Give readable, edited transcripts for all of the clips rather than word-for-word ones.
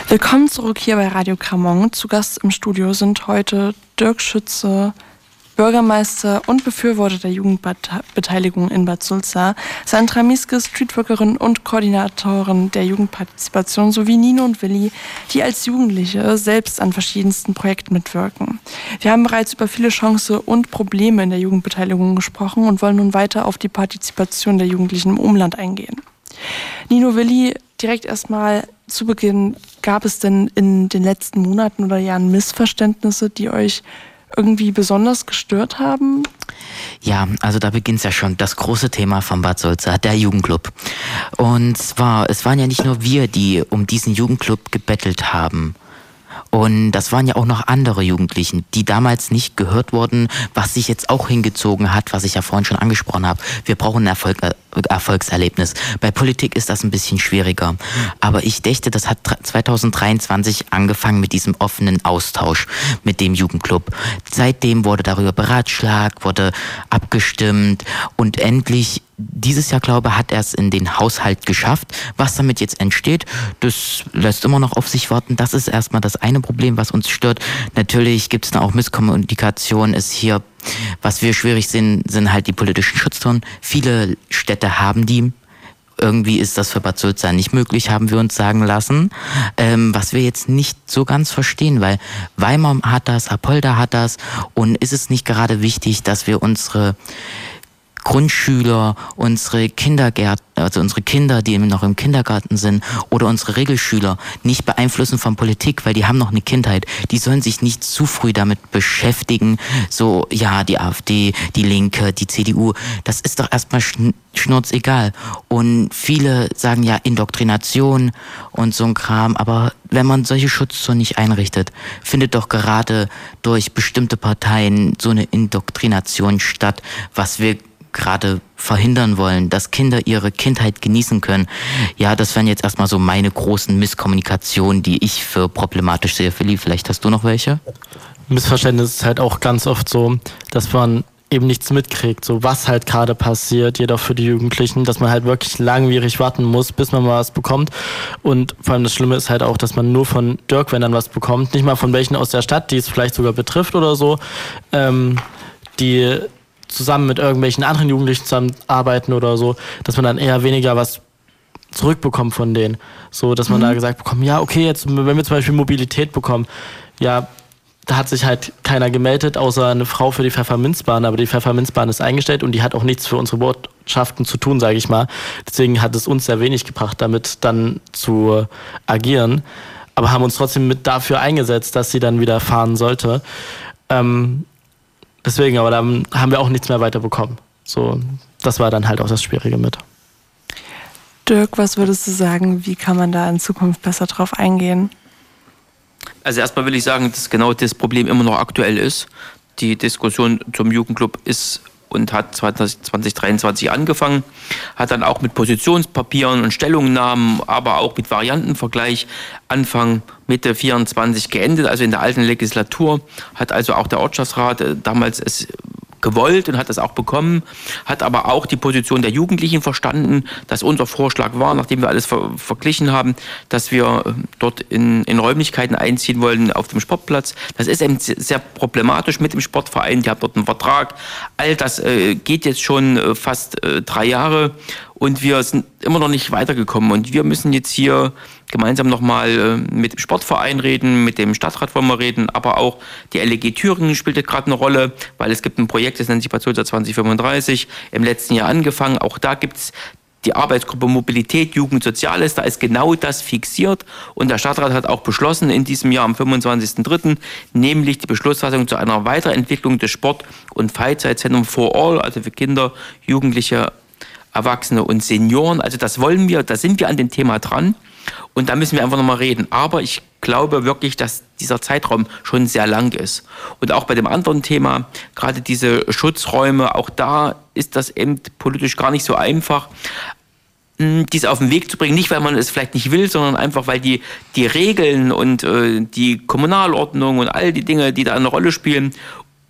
Willkommen zurück hier bei Radio Kramon. Zu Gast im Studio sind heute Dirk Schütze, Bürgermeister und Befürworter der Jugendbeteiligung in Bad Sulza, Sandra Mieske, Streetworkerin und Koordinatorin der Jugendpartizipation, sowie Nino und Willi, die als Jugendliche selbst an verschiedensten Projekten mitwirken. Wir haben bereits über viele Chancen und Probleme in der Jugendbeteiligung gesprochen und wollen nun weiter auf die Partizipation der Jugendlichen im Umland eingehen. Nino, Willi, direkt erstmal zu Beginn, gab es denn in den letzten Monaten oder Jahren Missverständnisse, die euch irgendwie besonders gestört haben? Ja, also da beginnt ja schon das große Thema von Bad Sulza, der Jugendclub. Und zwar, es waren ja nicht nur wir, die um diesen Jugendclub gebettelt haben. Und das waren ja auch noch andere Jugendlichen, die damals nicht gehört wurden, was sich jetzt auch hingezogen hat, was ich ja vorhin schon angesprochen habe. Wir brauchen ein Erfolgserlebnis. Bei Politik ist das ein bisschen schwieriger. Aber ich dachte, das hat 2023 angefangen mit diesem offenen Austausch mit dem Jugendclub. Seitdem wurde darüber beratschlagt, wurde abgestimmt und endlich dieses Jahr, glaube ich, hat er es in den Haushalt geschafft. Was damit jetzt entsteht, das lässt immer noch auf sich warten. Das ist erstmal das eine Problem, was uns stört. Natürlich gibt es da auch Misskommunikation, ist hier, was wir schwierig sehen, sind halt die politischen Schutzzonen. Viele Städte haben die. Irgendwie ist das für Bad Sulza nicht möglich, haben wir uns sagen lassen. Was wir jetzt nicht so ganz verstehen, weil Weimar hat das, Apolda hat das. Und ist es nicht gerade wichtig, dass wir unsere Grundschüler, unsere Kindergärten, also unsere Kinder, die noch im Kindergarten sind, oder unsere Regelschüler nicht beeinflussen von Politik, weil die haben noch eine Kindheit. Die sollen sich nicht zu früh damit beschäftigen. So, ja, die AfD, die Linke, die CDU, das ist doch erstmal schnurzegal. Und viele sagen ja Indoktrination und so ein Kram, aber wenn man solche Schutzzonen nicht einrichtet, findet doch gerade durch bestimmte Parteien so eine Indoktrination statt, was wir gerade verhindern wollen, dass Kinder ihre Kindheit genießen können. Ja, das wären jetzt erstmal so meine großen Misskommunikationen, die ich für problematisch sehe. Philipp, vielleicht hast du noch welche? Missverständnis ist halt auch ganz oft so, dass man eben nichts mitkriegt, so was halt gerade passiert, jedoch für die Jugendlichen, dass man halt wirklich langwierig warten muss, bis man mal was bekommt. Und vor allem das Schlimme ist halt auch, dass man nur von Dirk, wenn dann was bekommt, nicht mal von welchen aus der Stadt, die es vielleicht sogar betrifft oder so, die zusammen mit irgendwelchen anderen Jugendlichen zusammenarbeiten oder so, dass man dann eher weniger was zurückbekommt von denen. So, dass man da gesagt bekommt, ja, okay, jetzt, wenn wir zum Beispiel Mobilität bekommen, ja, da hat sich halt keiner gemeldet, außer eine Frau für die Pfefferminzbahn, aber die Pfefferminzbahn ist eingestellt und die hat auch nichts für unsere Botschaften zu tun, sage ich mal. Deswegen hat es uns sehr wenig gebracht, damit dann zu agieren, aber haben uns trotzdem mit dafür eingesetzt, dass sie dann wieder fahren sollte. Deswegen, aber dann haben wir auch nichts mehr weiterbekommen. So, das war dann halt auch das Schwierige mit. Dirk, was würdest du sagen, wie kann man da in Zukunft besser drauf eingehen? Also erstmal will ich sagen, dass genau das Problem immer noch aktuell ist. Die Diskussion zum Jugendclub ist und hat 2023 angefangen, hat dann auch mit Positionspapieren und Stellungnahmen, aber auch mit Variantenvergleich Anfang Mitte 24 geendet, also in der alten Legislatur, hat also auch der Ortschaftsrat damals es gewollt und hat das auch bekommen, hat aber auch die Position der Jugendlichen verstanden, dass unser Vorschlag war, nachdem wir alles verglichen haben, dass wir dort in Räumlichkeiten einziehen wollen auf dem Sportplatz. Das ist eben sehr problematisch mit dem Sportverein, die haben dort einen Vertrag. All das geht jetzt schon fast 3 Jahre und wir sind immer noch nicht weitergekommen und wir müssen jetzt hier gemeinsam nochmal mit dem Sportverein reden, mit dem Stadtrat wollen wir reden, aber auch die LEG Thüringen spielte gerade eine Rolle, weil es gibt ein Projekt, das nennt sich Bad Sulza 2035, im letzten Jahr angefangen. Auch da gibt es die Arbeitsgruppe Mobilität, Jugend, Soziales, da ist genau das fixiert und der Stadtrat hat auch beschlossen in diesem Jahr am 25.03., nämlich die Beschlussfassung zu einer Weiterentwicklung des Sport- und Freizeitzentrums for All, also für Kinder, Jugendliche, Erwachsene und Senioren. Also das wollen wir, da sind wir an dem Thema dran. Und da müssen wir einfach nochmal reden. Aber ich glaube wirklich, dass dieser Zeitraum schon sehr lang ist. Und auch bei dem anderen Thema, gerade diese Schutzräume, auch da ist das eben politisch gar nicht so einfach, dies auf den Weg zu bringen. Nicht, weil man es vielleicht nicht will, sondern einfach, weil die Regeln und die Kommunalordnung und all die Dinge, die da eine Rolle spielen,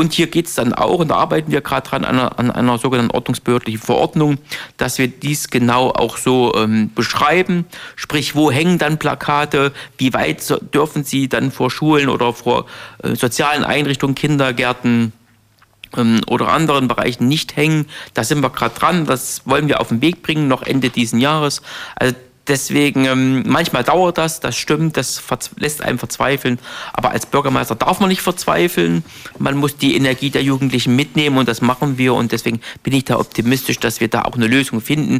Und hier geht es dann auch, und da arbeiten wir gerade dran, an einer sogenannten ordnungsbehördlichen Verordnung, dass wir dies genau auch so beschreiben. Sprich, wo hängen dann Plakate, wie weit dürfen sie dann vor Schulen oder vor sozialen Einrichtungen, Kindergärten oder anderen Bereichen nicht hängen. Da sind wir gerade dran, das wollen wir auf den Weg bringen, noch Ende diesen Jahres. Also deswegen, manchmal dauert das stimmt, das lässt einen verzweifeln. Aber als Bürgermeister darf man nicht verzweifeln. Man muss die Energie der Jugendlichen mitnehmen und das machen wir. Und deswegen bin ich da optimistisch, dass wir da auch eine Lösung finden.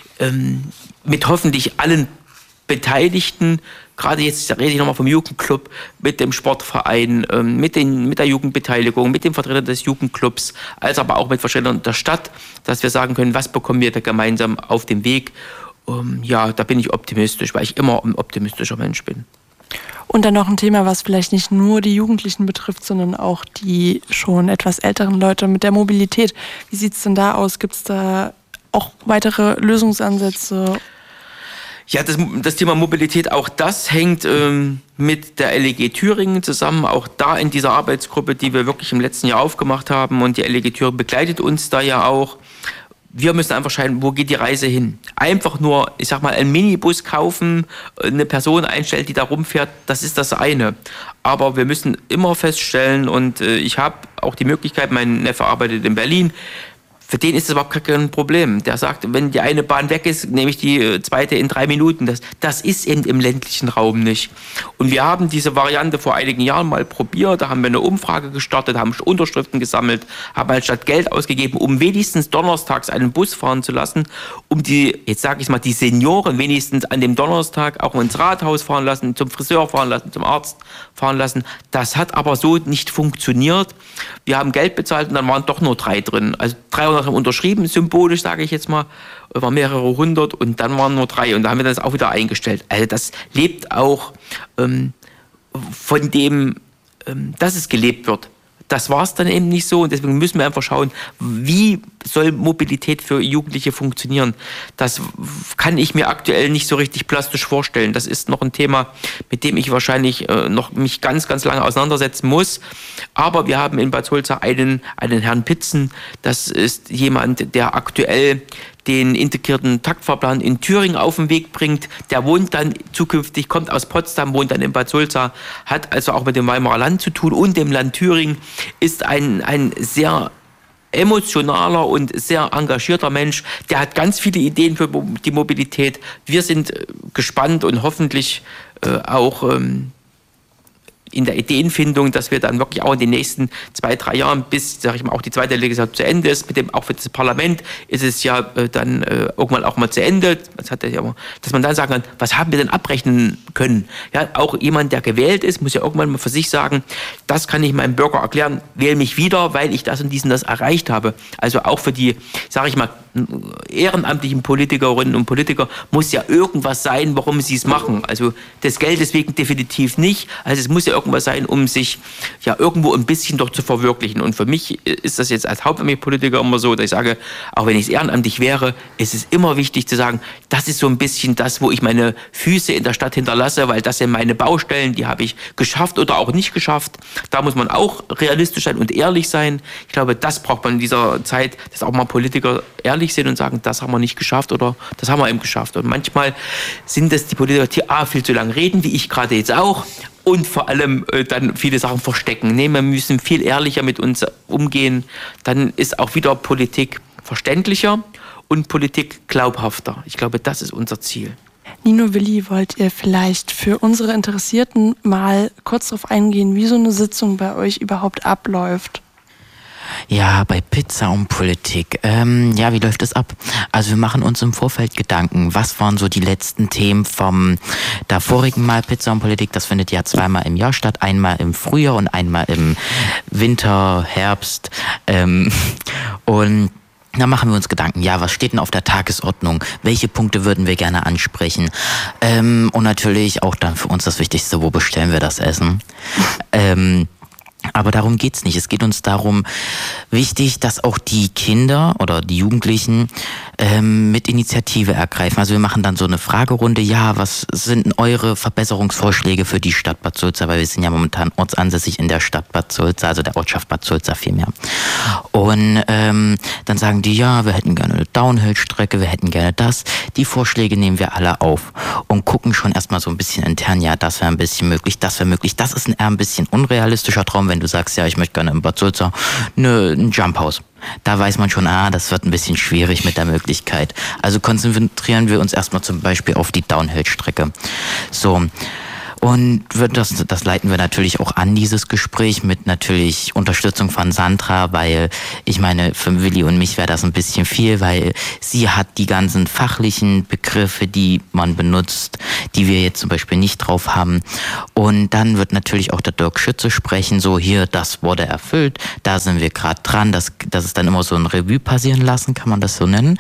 Mit hoffentlich allen Beteiligten, gerade jetzt rede ich nochmal vom Jugendclub, mit dem Sportverein, mit der Jugendbeteiligung, mit dem Vertreter des Jugendclubs, als aber auch mit Vertretern der Stadt, dass wir sagen können, was bekommen wir da gemeinsam auf dem Weg. Ja, da bin ich optimistisch, weil ich immer ein optimistischer Mensch bin. Und dann noch ein Thema, was vielleicht nicht nur die Jugendlichen betrifft, sondern auch die schon etwas älteren Leute mit der Mobilität. Wie sieht es denn da aus? Gibt es da auch weitere Lösungsansätze? Ja, das Thema Mobilität, auch das hängt mit der LEG Thüringen zusammen. Auch da in dieser Arbeitsgruppe, die wir wirklich im letzten Jahr aufgemacht haben, und die LEG Thüringen begleitet uns da ja auch. Wir müssen einfach entscheiden, wo geht die Reise hin. Einfach nur, ich sag mal, einen Minibus kaufen, eine Person einstellen, die da rumfährt, das ist das eine. Aber wir müssen immer feststellen, und ich habe auch die Möglichkeit, mein Neffe arbeitet in Berlin, für den ist das überhaupt kein Problem. Der sagt, wenn die eine Bahn weg ist, nehme ich die zweite in 3 Minuten. Das ist eben im ländlichen Raum nicht. Und wir haben diese Variante vor einigen Jahren mal probiert. Da haben wir eine Umfrage gestartet, haben Unterschriften gesammelt, haben anstatt Geld ausgegeben, um wenigstens donnerstags einen Bus fahren zu lassen, um die, jetzt sage ich mal, die Senioren wenigstens an dem Donnerstag auch ins Rathaus fahren lassen, zum Friseur fahren lassen, zum Arzt fahren lassen. Das hat aber so nicht funktioniert. Wir haben Geld bezahlt und dann waren doch nur 3 drin. Also 300 haben unterschrieben, symbolisch sage ich jetzt mal, war mehrere 100 und dann waren nur 3 und da haben wir das auch wieder eingestellt. Also das lebt auch von dem, dass es gelebt wird. Das war es dann eben nicht so und deswegen müssen wir einfach schauen, wie soll Mobilität für Jugendliche funktionieren. Das kann ich mir aktuell nicht so richtig plastisch vorstellen. Das ist noch ein Thema, mit dem ich wahrscheinlich noch mich ganz, ganz lange auseinandersetzen muss. Aber wir haben in Bad Sulza einen Herrn Pitzen. Das ist jemand, der aktuell den integrierten Taktfahrplan in Thüringen auf den Weg bringt. Der wohnt dann zukünftig, kommt aus Potsdam, wohnt dann in Bad Sulza, hat also auch mit dem Weimarer Land zu tun und dem Land Thüringen, ist ein sehr emotionaler und sehr engagierter Mensch. Der hat ganz viele Ideen für die Mobilität. Wir sind gespannt und hoffentlich auch in der Ideenfindung, dass wir dann wirklich auch in den nächsten 2-3 Jahren, bis, sag ich mal, auch die zweite Legislatur zu Ende ist, auch für das Parlament ist es ja dann irgendwann auch mal zu Ende. Dass man dann sagen kann, was haben wir denn abrechnen können? Ja, auch jemand, der gewählt ist, muss ja irgendwann mal für sich sagen, das kann ich meinem Bürger erklären, wähle mich wieder, weil ich das und dies und das erreicht habe. Also auch für die, sage ich mal, ehrenamtlichen Politikerinnen und Politiker muss ja irgendwas sein, warum sie es machen. Also des Geldes wegen definitiv nicht. Also es muss ja irgendwas sein, um sich ja irgendwo ein bisschen doch zu verwirklichen. Und für mich ist das jetzt als hauptamtlicher Politiker immer so, dass ich sage, auch wenn ich ehrenamtlich wäre, ist es immer wichtig zu sagen, das ist so ein bisschen das, wo ich meine Füße in der Stadt hinterlasse, weil das sind meine Baustellen, die habe ich geschafft oder auch nicht geschafft. Da muss man auch realistisch sein und ehrlich sein. Ich glaube, das braucht man in dieser Zeit, dass auch mal Politiker ehrlich sind und sagen, das haben wir nicht geschafft oder das haben wir eben geschafft. Und manchmal sind es die Politiker, die viel zu lange reden, wie ich gerade jetzt auch, und vor allem dann viele Sachen verstecken. Nee, wir müssen viel ehrlicher mit uns umgehen. Dann ist auch wieder Politik verständlicher und Politik glaubhafter. Ich glaube, das ist unser Ziel. Nino, Willi, wollt ihr vielleicht für unsere Interessierten mal kurz darauf eingehen, wie so eine Sitzung bei euch überhaupt abläuft? Ja, bei Pizza und Politik. Ja, wie läuft das ab? Also wir machen uns im Vorfeld Gedanken. Was waren so die letzten Themen vom vorigen Mal Pizza und Politik? Das findet ja 2-mal im Jahr statt. Einmal im Frühjahr und einmal im Winter, Herbst. Und da machen wir uns Gedanken, ja, was steht denn auf der Tagesordnung? Welche Punkte würden wir gerne ansprechen? Und natürlich auch dann für uns das Wichtigste, wo bestellen wir das Essen? Aber darum geht's nicht. Es geht uns darum, wichtig, dass auch die Kinder oder die Jugendlichen mit Initiative ergreifen. Also wir machen dann so eine Fragerunde. Ja, was sind eure Verbesserungsvorschläge für die Stadt Bad Sulza? Weil wir sind ja momentan ortsansässig in der Stadt Bad Sulza, also der Ortschaft Bad Sulza vielmehr. Und dann sagen die, ja, wir hätten gerne eine Downhill-Strecke, wir hätten gerne das. Die Vorschläge nehmen wir alle auf und gucken schon erstmal so ein bisschen intern, ja, das wäre ein bisschen möglich, das wäre möglich. Das ist eher ein bisschen unrealistischer Traum, wenn du sagst, ja, ich möchte gerne in Bad Sulza ein Jumphaus. Da weiß man schon, das wird ein bisschen schwierig mit der Möglichkeit. Also konzentrieren wir uns erstmal zum Beispiel auf die Downhill-Strecke. So. Und das leiten wir natürlich auch an, dieses Gespräch, mit natürlich Unterstützung von Sandra, weil ich meine, für Willi und mich wäre das ein bisschen viel, weil sie hat die ganzen fachlichen Begriffe, die man benutzt, die wir jetzt zum Beispiel nicht drauf haben. Und dann wird natürlich auch der Dirk Schütze sprechen, so hier, das wurde erfüllt, da sind wir gerade dran, das ist dann immer so ein Revue passieren lassen, kann man das so nennen.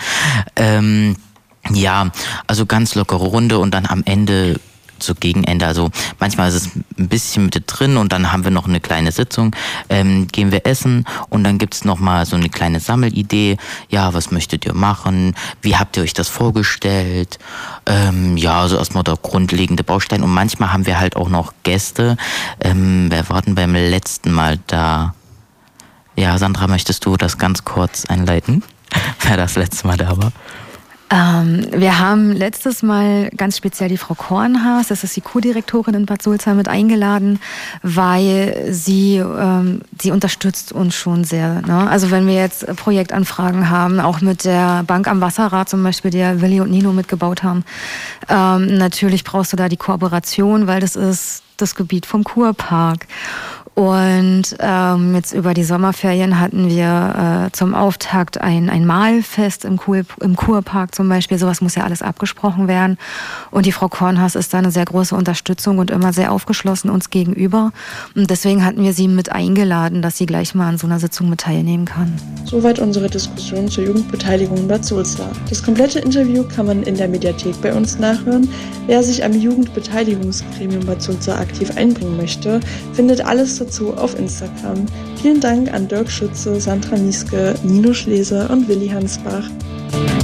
Ja, also ganz lockere Runde und dann am Ende so gegen Ende, also manchmal ist es ein bisschen mit drin und dann haben wir noch eine kleine Sitzung, gehen wir essen und dann gibt's noch mal so eine kleine Sammelidee, ja, was möchtet ihr machen, wie habt ihr euch das vorgestellt, ja, so erstmal der grundlegende Baustein und manchmal haben wir halt auch noch Gäste, wer war denn beim letzten Mal da? Ja, Sandra, möchtest du das ganz kurz einleiten, wer das letzte Mal da war? Wir haben letztes Mal ganz speziell die Frau Kornhaas, das ist die Co-Direktorin in Bad Sulza, mit eingeladen, weil sie unterstützt uns schon sehr. Ne? Also wenn wir jetzt Projektanfragen haben, auch mit der Bank am Wasserrad zum Beispiel, die Willi und Nino mitgebaut haben, natürlich brauchst du da die Kooperation, weil das ist das Gebiet vom Kurpark. Und jetzt über die Sommerferien hatten wir zum Auftakt ein Malfest im Kurpark zum Beispiel. Sowas muss ja alles abgesprochen werden. Und die Frau Kornhaas ist da eine sehr große Unterstützung und immer sehr aufgeschlossen uns gegenüber. Und deswegen hatten wir sie mit eingeladen, dass sie gleich mal an so einer Sitzung mit teilnehmen kann. Soweit unsere Diskussion zur Jugendbeteiligung in Bad Sulza. Das komplette Interview kann man in der Mediathek bei uns nachhören. Wer sich am Jugendbeteiligungsgremium Bad Sulza aktiv einbringen möchte, findet alles dazu auf Instagram. Vielen Dank an Dirk Schütze, Sandra Mieske, Nino Schleser und Willi Hansbach.